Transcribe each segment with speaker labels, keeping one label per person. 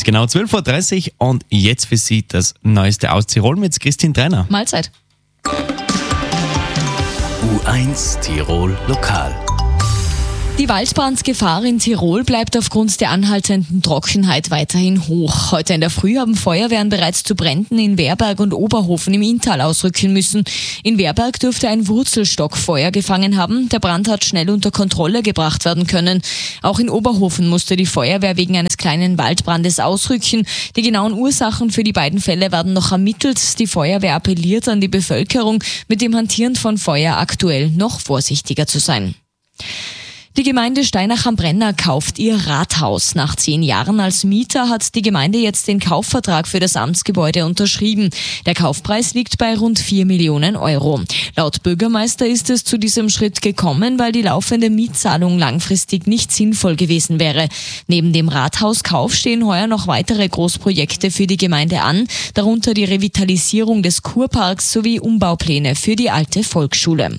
Speaker 1: genau 12.30 Uhr und jetzt für Sie das Neueste aus Tirol mit Christine Trainer.
Speaker 2: Mahlzeit.
Speaker 3: U1 Tirol Lokal.
Speaker 2: Die Waldbrandgefahr in Tirol bleibt aufgrund der anhaltenden Trockenheit weiterhin hoch. Heute in der Früh haben Feuerwehren bereits zu Bränden in Werberg und Oberhofen im Inntal ausrücken müssen. In Werberg dürfte ein Wurzelstock Feuer gefangen haben. Der Brand hat schnell unter Kontrolle gebracht werden können. Auch in Oberhofen musste die Feuerwehr wegen eines kleinen Waldbrandes ausrücken. Die genauen Ursachen für die beiden Fälle werden noch ermittelt. Die Feuerwehr appelliert an die Bevölkerung, mit dem Hantieren von Feuer aktuell noch vorsichtiger zu sein. Die Gemeinde Steinach am Brenner kauft ihr Rathaus. Nach 10 Jahren als Mieter hat die Gemeinde jetzt den Kaufvertrag für das Amtsgebäude unterschrieben. Der Kaufpreis liegt bei rund 4 Millionen Euro. Laut Bürgermeister ist es zu diesem Schritt gekommen, weil die laufende Mietzahlung langfristig nicht sinnvoll gewesen wäre. Neben dem Rathauskauf stehen heuer noch weitere Großprojekte für die Gemeinde an, darunter die Revitalisierung des Kurparks sowie Umbaupläne für die alte Volksschule.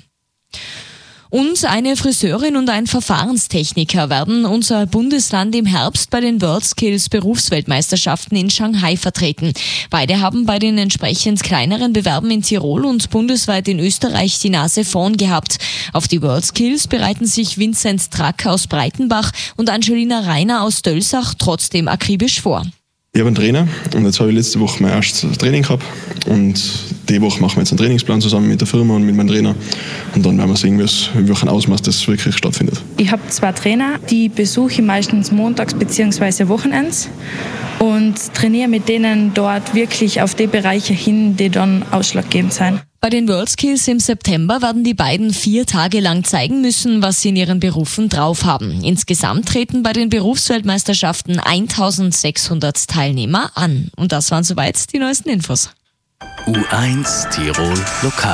Speaker 2: Und eine Friseurin und ein Verfahrenstechniker werden unser Bundesland im Herbst bei den WorldSkills Berufsweltmeisterschaften in Shanghai vertreten. Beide haben bei den entsprechend kleineren Bewerben in Tirol und bundesweit in Österreich die Nase vorn gehabt. Auf die WorldSkills bereiten sich Vincent Track aus Breitenbach und Angelina Reiner aus Dölsach trotzdem akribisch vor.
Speaker 4: Ich habe einen Trainer und jetzt habe ich letzte Woche mein erstes Training gehabt und die Woche machen wir jetzt einen Trainingsplan zusammen mit der Firma und mit meinem Trainer und dann werden wir sehen, in welchem Ausmaß das wirklich stattfindet.
Speaker 5: Ich habe 2 Trainer, die besuche ich meistens montags bzw. Wochenends und trainiere mit denen dort wirklich auf die Bereiche hin, die dann ausschlaggebend sind.
Speaker 2: Bei den WorldSkills im September werden die beiden 4 Tage lang zeigen müssen, was sie in ihren Berufen drauf haben. Insgesamt treten bei den Berufsweltmeisterschaften 1600 Teilnehmer an. Und das waren soweit die neuesten Infos.
Speaker 3: U1 Tirol Lokal.